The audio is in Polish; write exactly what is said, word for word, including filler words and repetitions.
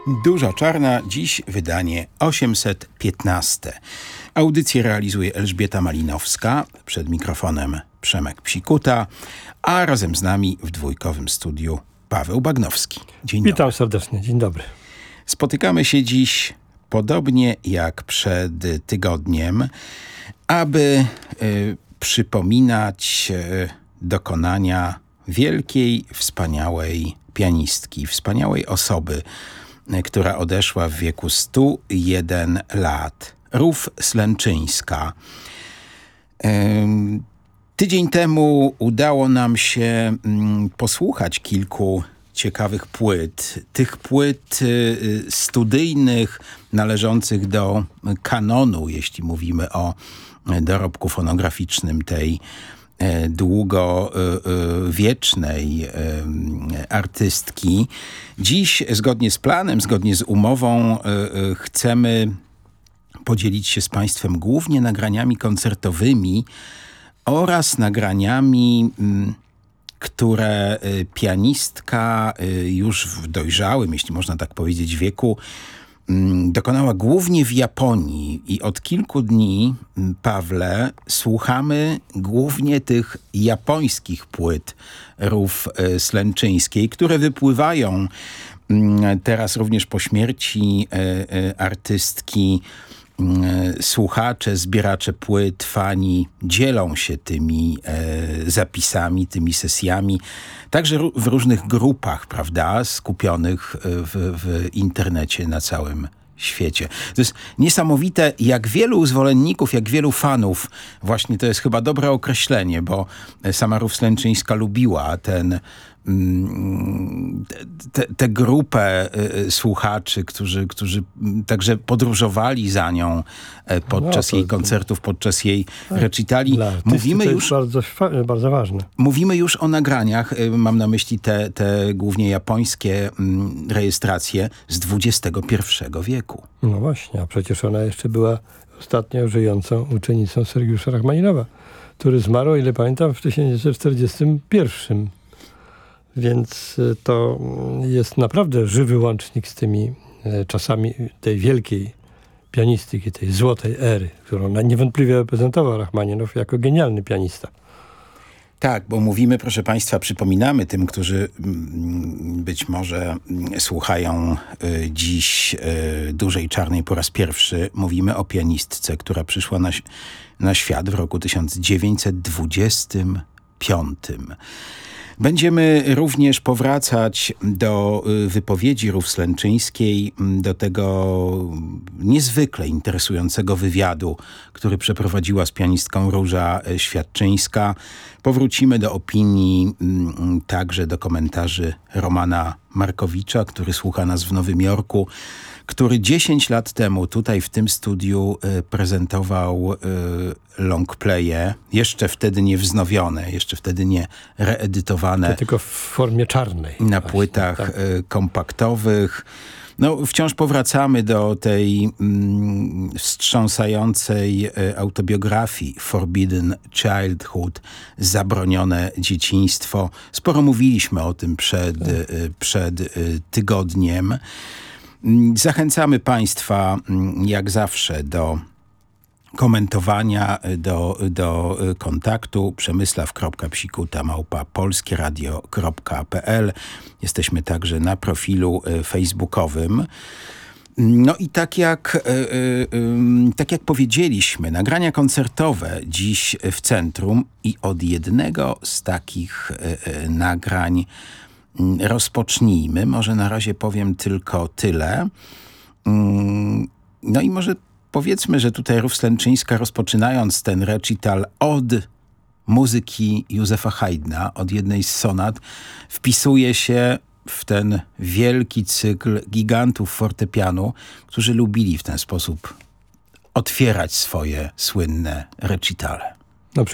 Duża Czarna, dziś wydanie osiemset piętnaście. Audycję realizuje Elżbieta Malinowska, przed mikrofonem Przemek Psikuta, a razem z nami w dwójkowym studiu Paweł Bagnowski. Dzień Witam dobry. serdecznie, dzień dobry. Spotykamy się dziś podobnie jak przed tygodniem, aby y, przypominać y, dokonania wielkiej, wspaniałej pianistki, wspaniałej osoby, która odeszła w wieku stu jeden lat. Ruf Slęczyńska. Tydzień temu udało nam się posłuchać kilku ciekawych płyt. Tych płyt studyjnych należących do kanonu, jeśli mówimy o dorobku fonograficznym tej długowiecznej artystki. Dziś, zgodnie z planem, zgodnie z umową, chcemy podzielić się z Państwem głównie nagraniami koncertowymi oraz nagraniami, które pianistka już w dojrzałym, jeśli można tak powiedzieć, wieku dokonała głównie w Japonii i od kilku dni, Pawle, słuchamy głównie tych japońskich płyt Ruf Slęczyńskiej, które wypływają teraz również po śmierci artystki. Słuchacze, zbieracze płyt, fani dzielą się tymi e, zapisami, tymi sesjami, także w różnych grupach, prawda, skupionych w, w internecie na całym świecie. To jest niesamowite, jak wielu zwolenników, jak wielu fanów, właśnie to jest chyba dobre określenie, bo sama Ruf Slęczyńska lubiła ten tę grupę y, słuchaczy, którzy, którzy także podróżowali za nią e, podczas no, to, jej koncertów, podczas jej tak, recitali. Mówimy już, bardzo, bardzo ważne. Mówimy już o nagraniach, y, mam na myśli te, te głównie japońskie y, rejestracje z dwudziestego pierwszego wieku. No właśnie, a przecież ona jeszcze była ostatnio żyjącą uczennicą Sergiusza Rachmaninowa, który zmarł, o ile pamiętam, w tysiąc dziewięćset czterdziestym pierwszym. Więc to jest naprawdę żywy łącznik z tymi czasami tej wielkiej pianistyki, tej złotej ery, którą niewątpliwie reprezentował Rachmaninow jako genialny pianista. Tak, bo mówimy, proszę Państwa, przypominamy tym, którzy być może słuchają dziś Dużej Czarnej po raz pierwszy, mówimy o pianistce, która przyszła na, na świat w roku tysiąc dziewięćset dwudziestym piątym. Będziemy również powracać do wypowiedzi Ruf Slęczyńskiej, do tego niezwykle interesującego wywiadu, który przeprowadziła z pianistką Róża Świadczyńska. Powrócimy do opinii, także do komentarzy Romana Markowicza, który słucha nas w Nowym Jorku, który dziesięć lat temu tutaj w tym studiu y, prezentował y, longplaye, jeszcze wtedy nie wznowione, jeszcze wtedy nie reedytowane. To tylko w formie czarnej. Na właśnie, płytach tak. y, kompaktowych. No, wciąż powracamy do tej mm, wstrząsającej y, autobiografii Forbidden Childhood, Zabronione dzieciństwo. Sporo mówiliśmy o tym przed, tak. y, przed y, tygodniem. Zachęcamy Państwa, jak zawsze, do komentowania, do, do kontaktu przemysław kropka psikuta małpa polskieradio kropka p l. Jesteśmy także na profilu facebookowym. No i tak jak, tak jak powiedzieliśmy, nagrania koncertowe dziś w centrum i od jednego z takich nagrań rozpocznijmy. Może na razie powiem tylko tyle. No i może powiedzmy, że tutaj Ruf Slęczyńska, rozpoczynając ten recital od muzyki Józefa Haydna, od jednej z sonat, wpisuje się w ten wielki cykl gigantów fortepianu, którzy lubili w ten sposób otwierać swoje słynne recitale.